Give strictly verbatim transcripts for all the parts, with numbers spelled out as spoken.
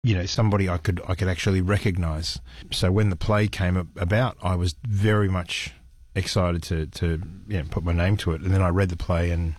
you know, somebody I could I could actually recognise. So when the play came about, I was very much excited to to you know, put my name to it. And then I read the play, and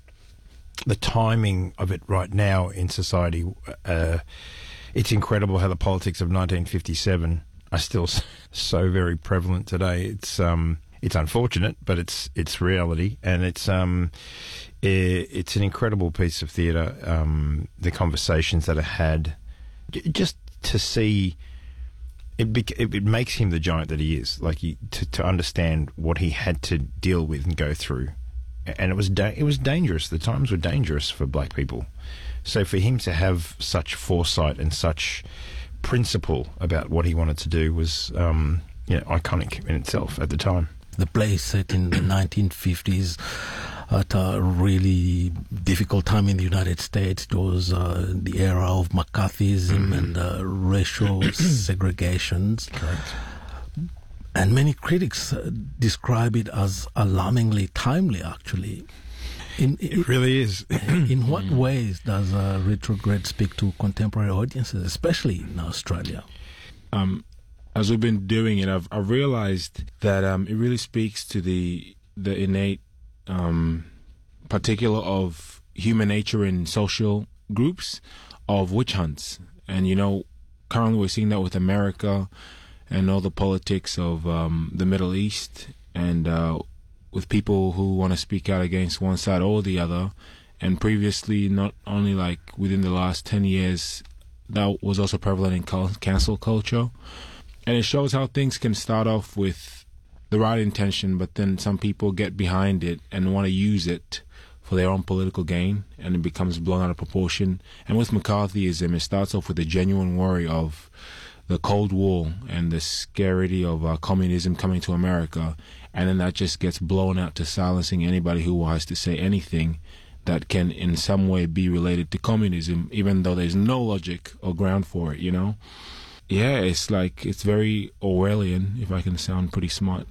the timing of it right now in society, uh, it's incredible how the politics of nineteen fifty-seven are still so very prevalent today. It's um it's unfortunate, but it's it's reality, and it's um it's an incredible piece of theatre. Um, the conversations that are had. Just to see, it, bec- it makes him the giant that he is. Like he, to to understand what he had to deal with and go through, and it was da- it was dangerous. The times were dangerous for black people. So for him to have such foresight and such principle about what he wanted to do was, um, you know, iconic in itself at the time. The play set in the nineteen fifties. At a really difficult time in the United States. It was uh, the era of McCarthyism mm-hmm. and uh, racial segregations. Correct. And many critics uh, describe it as alarmingly timely, actually. In, it, it really is. In what ways does uh, Retrograde speak to contemporary audiences, especially in Australia? Um, as we've been doing it, I've, I've realized that um, it really speaks to the the innate Um, particular of human nature in social groups of witch hunts. And, you know, currently we're seeing that with America and all the politics of um, the Middle East, and uh, with people who want to speak out against one side or the other. And previously, not only like within the last ten years, that was also prevalent in cancel culture. And it shows how things can start off with the right intention, but then some people get behind it and want to use it for their own political gain, and it becomes blown out of proportion. And with McCarthyism, it starts off with a genuine worry of the Cold War and the scarcity of uh, communism coming to America, and then that just gets blown out to silencing anybody who has to say anything that can in some way be related to communism, even though there's no logic or ground for it, you know? Yeah, it's like, it's very Orwellian, if I can sound pretty smart.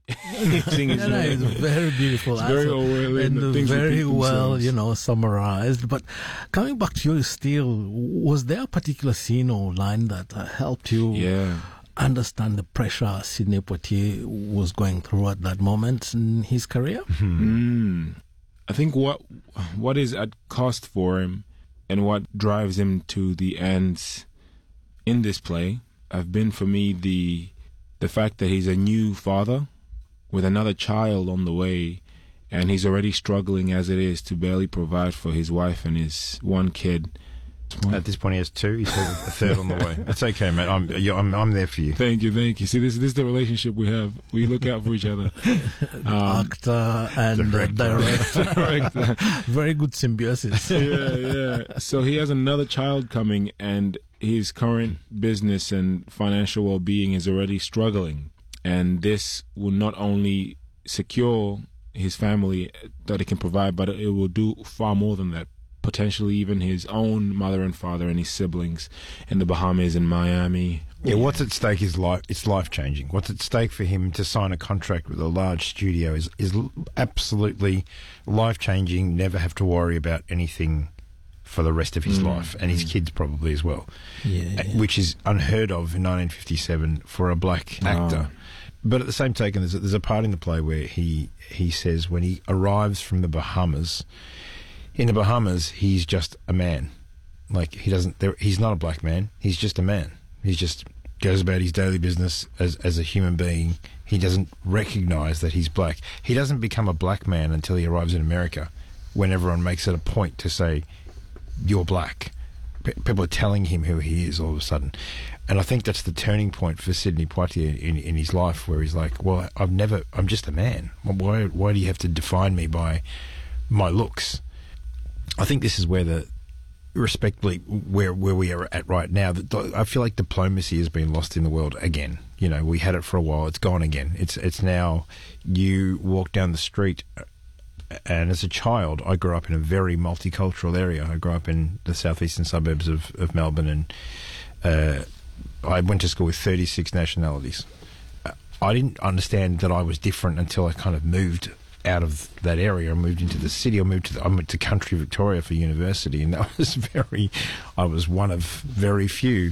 no, no, it's very beautiful. It's very Orwellian, and very well, you know, summarized. But coming back to you, still, was there a particular scene or line that uh, helped you yeah. understand the pressure Sidney Poitier was going through at that moment in his career? Mm. I think what what is at cost for him and what drives him to the ends in this play have been, for me, the the fact that he's a new father with another child on the way, and he's already struggling as it is to barely provide for his wife and his one kid. At this point, he has two. He's a third on the way. That's okay, mate. I'm, I'm, I'm there for you. Thank you, thank you. See, this, this is the relationship we have. We look out for each other. Um, Actor and director. director. Very good symbiosis. yeah, yeah. So he has another child coming, and his current business and financial well-being is already struggling. And this will not only secure his family that it can provide, but it will do far more than that. Potentially even his own mother and father and his siblings in the Bahamas and Miami. Yeah, what's at stake is life. It's life changing. What's at stake for him to sign a contract with a large studio is is absolutely life changing. Never have to worry about anything for the rest of his mm. life, and his mm. kids probably as well. Yeah, yeah. Which is unheard of in nineteen fifty-seven for a black actor. Oh. But at the same token, there's a, there's a part in the play where he he says when he arrives from the Bahamas. In the Bahamas, he's just a man. Like, he doesn't, there, he's not a black man. He's just a man. He just goes about his daily business as, as a human being. He doesn't recognize that he's black. He doesn't become a black man until he arrives in America, when everyone makes it a point to say, you're black. P- people are telling him who he is all of a sudden. And I think that's the turning point for Sidney Poitier in, in his life, where he's like, well, I've never, I'm just a man. Why, why do you have to define me by my looks? I think this is where the, respectfully, where where we are at right now, that I feel like diplomacy has been lost in the world again. You know, we had it for a while, it's gone again. It's it's now, you walk down the street, and as a child, I grew up in a very multicultural area. I grew up in the southeastern suburbs of, of Melbourne, and uh, I went to school with thirty-six nationalities. I didn't understand that I was different until I kind of moved out of that area. I moved into the city. I moved to the, I went to country Victoria for university, and that was very, I was one of very few